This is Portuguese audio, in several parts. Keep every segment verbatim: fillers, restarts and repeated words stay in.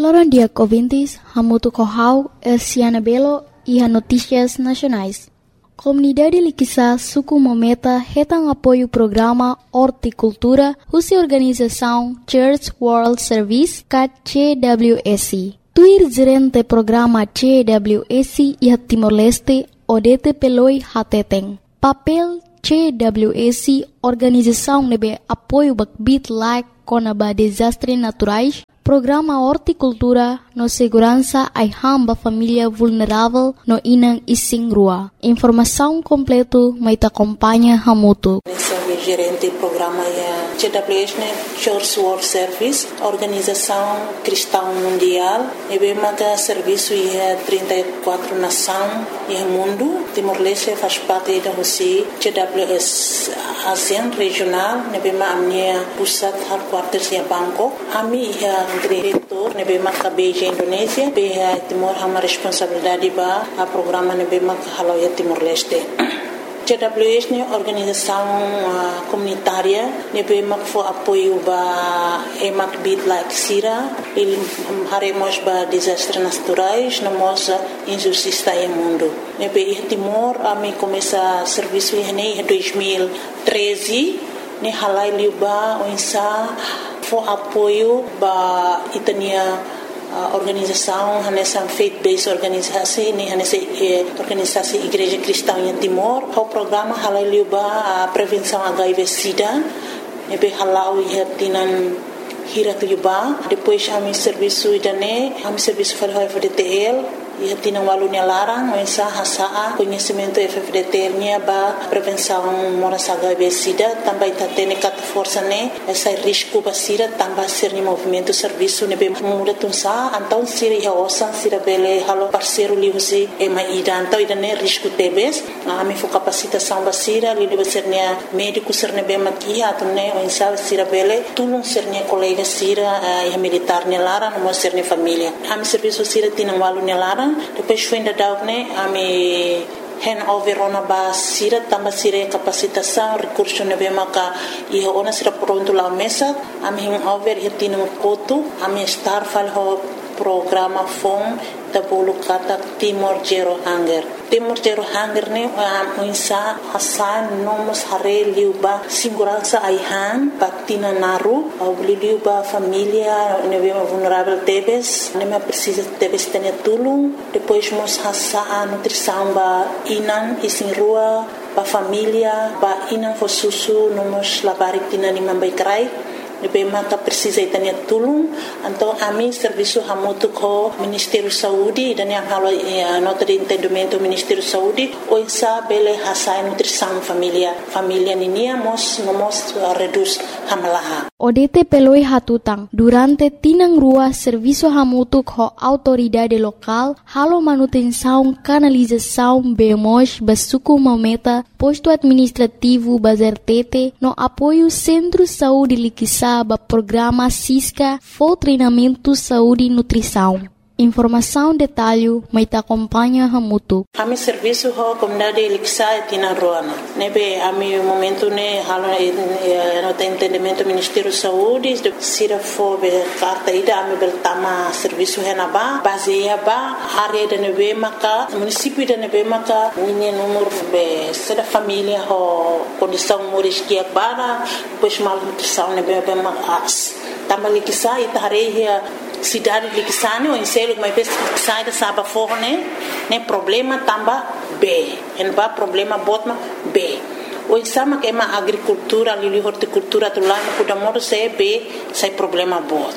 Loron dia ouvintes, Hamutu Kohau, Elsiana Belo e a Notícias Nacionais. Comunidade Liquissa Suku Mometa retam apoio o programa Horticultura, cuja organização Church World Service, C W S. Tuir gerente programa C W S e a Timor-Leste, Odete Peloi Hateteng. Papel C W S, organização nebe apoio bakbit like conaba desastres naturais, programa Horticultura no segurança ai hamba família vulnerável no inang ising rua. Informação completo mai ta acompanha Hamutu. Sou gerente do programa C W S, Church World Service, organização cristã mundial. E bem maga serviço em trinta e quatro nações no mundo. Timor-Leste faz parte da C W S ASEAN regional. E bem maga minha pusat headquarters em Bangkok. Ami é diretor, ne bem maga Beijing Indonésia. Bem Timor hama responsabilidade ba a programa ne bem maga haloia Timor-Leste. C W S é organização uh, comunitária, ne bem maga for apoio ba emak bit like sira, ele haremos ba desastres naturais, na moça injustiça no mundo. Ne bem Timor a me começa serviço em dois mil e treze, ne halai liuba o insa for apoio ba itania uh, organização nessa faith-based organização ne nessa eh, organização igreja cristã em Timor. O programa halai liuba a prevenção H I V/SIDA ne be halau ia tinan hira liuba. Depois a mi serviço idane a mi serviço para F D T L e tinha um aluno larang, mas a hasa conhecimento F D T L nya ba prevenção moras H I V/SIDA também tá tendo cat força né essa risco basira também ser no movimento serviço ne bem muda tunsa então sira ia osan sira bele halo parceiro liusi e mai ida então ida ne risco tebes a mi fo capacitação basira li deve ser ne médico ser ne bem maki ato ne o insa sira bele tulung ser ne colega sira e militar ne larang mo ser ne família a mi serviço sira tinha um aluno larang. Depois foi ainda dar né a me handover ona ba sira tamba sira capacitação recurso ne be maka e ona sira pronto lá mesa a me handover e tinha um coto a me estar fal ho programa fom da bolo kata Timor Zero Hunger. Timor Zero Hunger ne a insa hasan nomos hare liuba segurança aihan patina naru au liuba família ne be vulnerável tebes ne me precisa tebes ter tulung depois mos hasa a nutrição ba inan isin rua ba família ba inan fo susu nomos labarik tina ni mambai krai ne be maka precisa itania tulung então a mim serviço hamutu ko Ministério Saúde dan yang halo nota de entendimento Ministério Saúde o insa bele hasa nutrição família família ninia mos nomos reduz hamalaha. Odete peloi hatutang durante tinang rua serviço hamutu ko autoridade local halo manutenção canalização bemos basuku mometa posto administrativo bazertete no apoio Centro Saúde Liquissa ba programa Cisca for treinamento saúde e nutrição. Informação detalhe mai ta acompanha Hamutu. A mi serviço ho comunidade Liquissa tina roana. Nebe a mi momento ne halo no entendimento Ministério Saúde de sira fo be carta ida a mi beltama serviço hena ba baseia ba área de nebe maka município de nebe maka ninha número be sera família ho condição moris que bara depois mal nutrição nebe be mas tama Liquissa itareia cidade Liquissane ou inselo mas pes sai da saba forne né problema tamba B en ba problema botma B o insama que é uma agricultura ali horticultura do lá no Kudamoro se B sai problema bot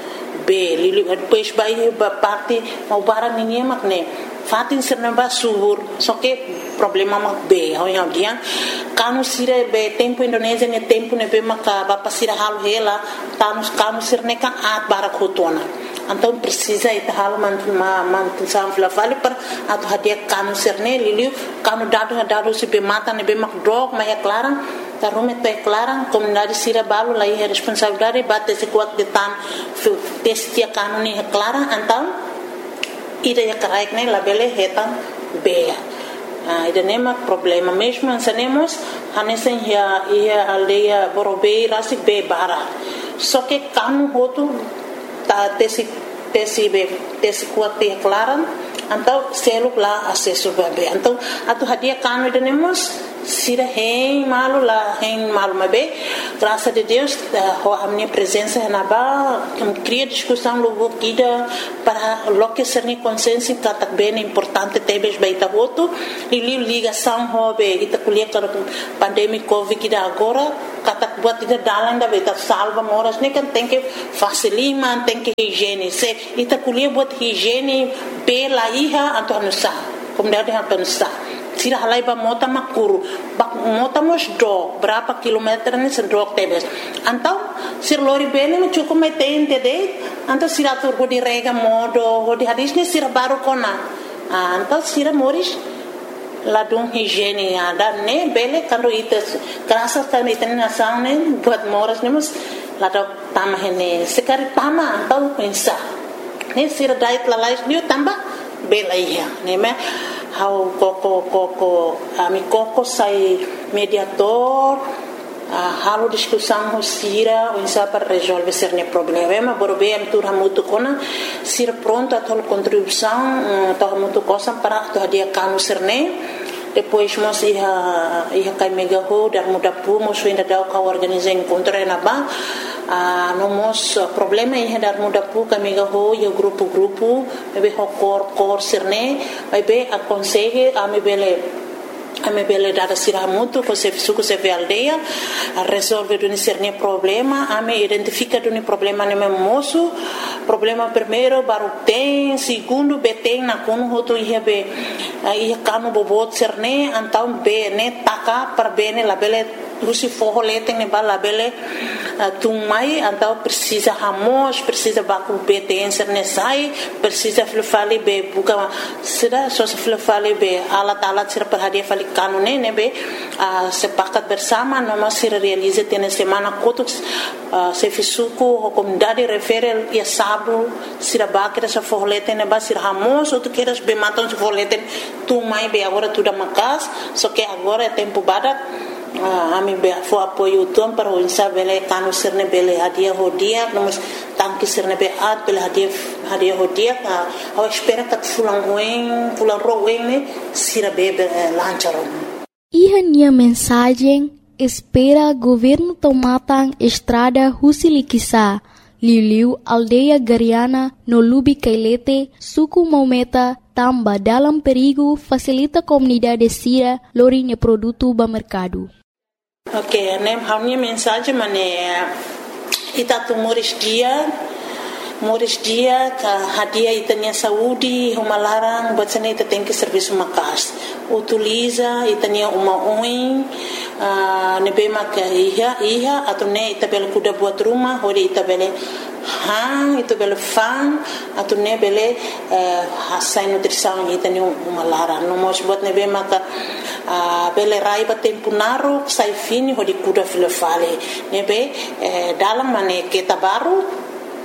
B lili depois vai ba parte mau barang ninguém mak né fatin sernamba subur só que problema mak B ho yang dia kanu sire be tempo Indonésia ne tempo ne be maka ba pasira hal hela tanus kanu sirne ka at barak hotona então precisa ita hal man ma man sam fla vale per atu hadia kanu sirne liliu kanu dadu dadu se be mata ne be mak drog ma é clara ta rume te clara comunidade sira balu lai é responsabilidade bate se kuat de tan testia kanu ne é clara então ida ya karaik ne labele hetan be Ah, ida nema problema mesmo ansanemos hanesen ya ia aldeia borobei rasik be bara só que kanu hotu ta tesi tesi be tesi kuat te klaran então selo lá acesso bebê então atu hadia kanu denemos sira hein malu lá hein malu mabe graças a Deus a minha presença na ba cria discussão logo kida para loque ser ni consciência que bem importante tebes baita voto e ligação hobe ita kuliah para pandemia covid kida agora kata buat ita dalan da beta salva moras ni kan tem que facilitar tem que higiene se ita kuliah buat higiene pela iha atau nusa kemudian atau nusa sira halai ba mota makuru bak mota mos do berapa kilometer ni sedok tebes antau sir lori bene no cukup metente de antau sira tur di rega modo di hadis ni sira baru kona antau sira moris ladung higiene ada ne bele karo ites krasa kan iten nasan ne buat moras ne mus ladok tamah ne sekari tama antau pensa ne sira dait lalais ni tambah bela iya ne me how koko koko ami koko sai mediator uh, halo discussão sira onsa para resolver cerne problema borbe am tur hamutu kona sira pronto a tol contribuição to hamutu cosa para to dia kanu cerne depois mos ia ia kai mega ho dar muda pu mos ainda dau ka organizar encontro na ba a uh, nomos uh, problema ia dar muda pu ka mega ho ia grupo grupo bebe ho cor cor cerne bebe aconselhe a me bele a me bele dada sira muito com se suco se ve aldeia a resolver do cerne problema a me identifica do problema no meu moço problema primeiro baru tem segundo beteng na kono hoto ia be ia kanu bobot cerne então be ne taka para bene la bele usi forro leteng ne bala bele tumai então precisa ramos precisa baku beteng cerne sai precisa flefali be buka sira só se flefali be alat alat sira per hadia fali kanu ne ne be sepakat bersama noma sira realiza tene semana kotuk se fisuku comunidade refere ia sabu sira bakira sa forro leteng ne ba sira ramos ou tu queres be matam se forro leteng tumai be agora tudo makas só que agora é tempo badak a mim be fo apoio tom para o insa bele kanu serne bele hadia hodia nós tanque serne be at bele hadia hadia hodia a espera que fulan ruim fulan ruim ne sira bebe lancharon Ihania mensagem espera governo tomatang estrada Husilikisa Liliu aldeia Gariana no Lubi Kailete suku Maumeta tamba dalam perigo facilita comunidade sira lorinya produto ba mercado. Ok, né, a minha mensagem é ita tu moris dia moris dia ka hadia itanya saúde uma larang batsane ita tem que serviço makas utiliza itanya uma oin uh, nebe mak iha iha atau ne ita bel kuda buat rumah hodi ita bele hang ita bele fan atau ne bele uh, hasai nutrição itanya uma larang no mos buat nebe mak uh, bele rai ba tempo naru sai fini hodi kuda file fale nebe uh, dalam mane kita baru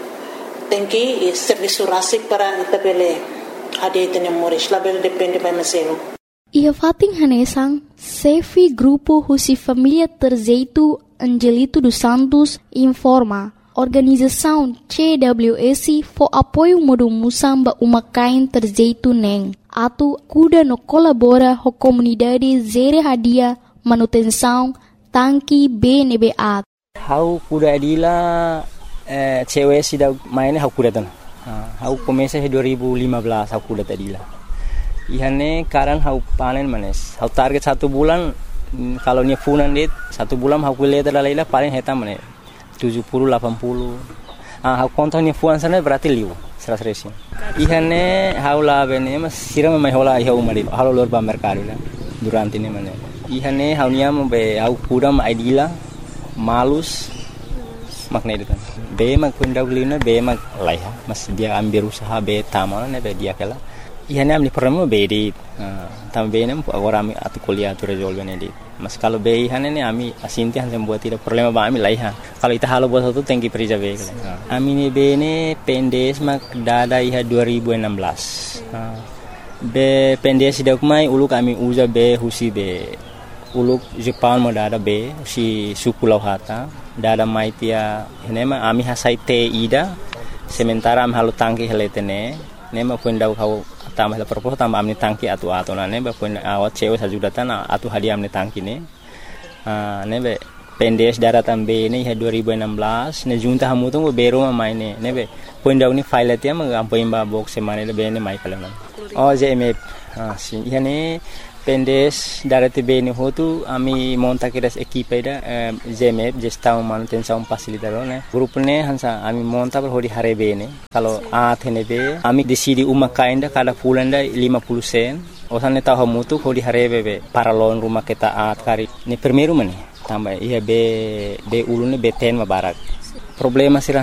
tem que serviço rasik para itabele ade tene moris label depende by maselo ia fating hanesang sefi grupo husi família Terzeito Angelito dos Santos informa organização C W S for apoio modo musamba uma kain Terzeito neng atu kuda no colabora ho comunidade zere hadia manutenção tanki B N B A how kuda adila Eh, cewek sudah mainnya aku datang. Aku komesa dua ribu lima belas aku datang dila. Ihane karan aku panen manes. Aku target satu bulan kalau nya funan dit satu bulan aku lihat ada leila paling hitam manes tujuh puluh delapan puluh. Ah aku kontak nya fuan sana berarti liu seratus resin. Ihane aku lah bene mas siram mai hola iha umari. Halo lor ba mercado la durante ini manes. Ihane aku nya be aku kuda ma idila malus makna itu kan be mak pendahulunya be mak laiha mas dia ambil usaha be tamal ne be dia kala ihane amni problema be di tam be nem agora ami atu kuliah tu resolve ne di mas kalau be ihane ne ami asinti han buat tidak problema ba ami laiha kalau ita halo buat satu tengki perija be kala ami ne be ne pendes mak dada iha dua ribu enam belas be pendes dak mai ulu kami uza be husi be uluk Jepang mo dada be si suku lauhata dada mai tia hinema ami hasai te ida Sementara am halu tangki heletene, ne ma pun dau kau tambah la propos tambah amni tangki atu atu na ne ba pun awat cewek sajudatan atu hadiah amni tangki ne. Ah ne be pendes daratan be ne dua ribu enam belas ne junta hamu tu bero ma mai ne ne be pun dau ni file tia ma am pun ba box semane le be ne mai kalan. Oh J M F. Ah si yani pendes darati be ne hotu ami monta kiras equipe da J M F gestão manutenção facilitador ne grup ne hansa ami monta per hodi hare be ne kalau a thene be ami decidi uma kainda kada fulanda lima puluh sen osan ne tahu mutu hodi hare be be paralon rumah kita at kari ne primeiro mane tambah iya be be ulune be ten ma barak problema sira